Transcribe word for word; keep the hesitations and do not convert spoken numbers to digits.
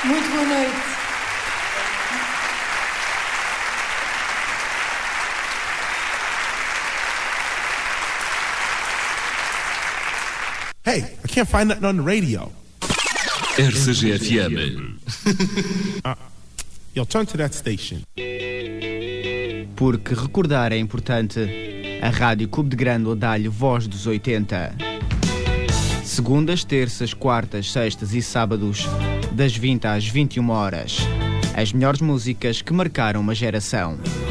Muito boa noite. Hey, I can't find nothing on the radio. R C G F M. uh, yo, turn to that station. Porque recordar é importante. A Rádio Clube de Grândola dá-lhe voz dos oitenta. Segundas, terças, quartas, sextas e sábados, das vinte às vinte e uma horas. As melhores músicas que marcaram uma geração.